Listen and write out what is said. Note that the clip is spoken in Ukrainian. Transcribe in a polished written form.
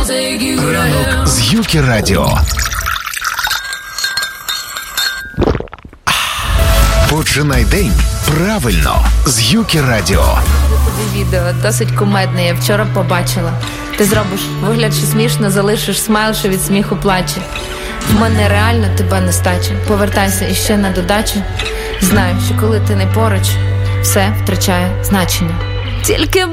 Ранок з Юки Радіо. Починай день правильно з Юки Радіо. Тобі відео досить кумедне, я вчора побачила. Ти зробиш вигляд, що смішно, залишиш смайл, що від сміху плаче. В мене реально тебе нестача. Повертайся іще на додачу. Знаю, що коли ти не поруч, все втрачає значення. Тільки